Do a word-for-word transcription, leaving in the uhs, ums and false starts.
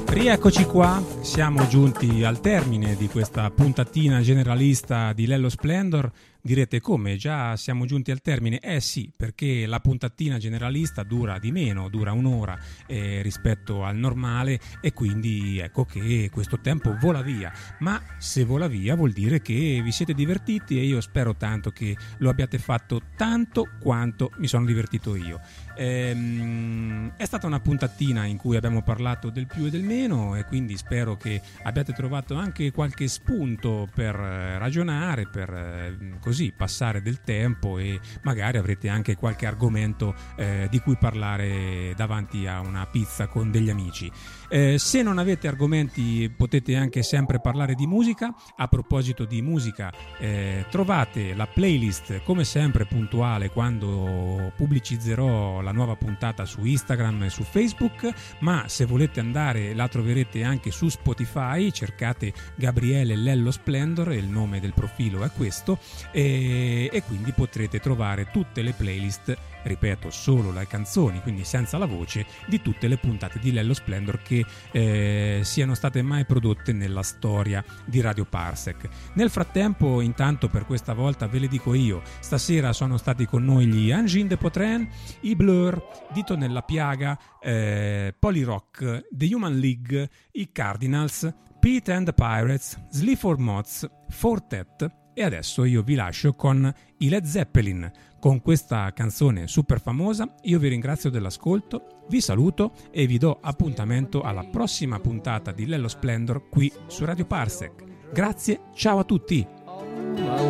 Rieccoci qua, siamo giunti al termine di questa puntatina generalista di Lello Splendor. Direte come? Già siamo giunti al termine? Eh sì, perché la puntatina generalista dura di meno, dura un'ora eh, rispetto al normale e quindi ecco che questo tempo vola via. Ma se vola via vuol dire che vi siete divertiti e io spero tanto che lo abbiate fatto tanto quanto mi sono divertito io. Ehm, è stata una puntatina in cui abbiamo parlato del più e del meno e quindi spero che abbiate trovato anche qualche spunto per eh, ragionare, per eh, così passare del tempo e magari avrete anche qualche argomento eh, di cui parlare davanti a una pizza con degli amici. Eh, se non avete argomenti potete anche sempre parlare di musica. A proposito di musica, eh, trovate la playlist come sempre puntuale quando pubblicizzerò la nuova puntata su Instagram e su Facebook, ma se volete andare la troverete anche su Spotify. Cercate Gabriele Lello Splendor e il nome del profilo è questo e, e quindi potrete trovare tutte le playlist, ripeto, solo le canzoni, quindi senza la voce, di tutte le puntate di Lello Splendor che eh, siano state mai prodotte nella storia di Radio Parsec. Nel frattempo, intanto, per questa volta ve le dico io, stasera sono stati con noi gli Engine de Potren, i Blur, Dito nella Piaga, eh, Polyrock, The Human League, i Cardinals, Pete and the Pirates, Sleaford Mods, Fortet e adesso io vi lascio con i Led Zeppelin. Con questa canzone super famosa io vi ringrazio dell'ascolto, vi saluto e vi do appuntamento alla prossima puntata di Lello Splendor qui su Radio Parsec. Grazie, ciao a tutti!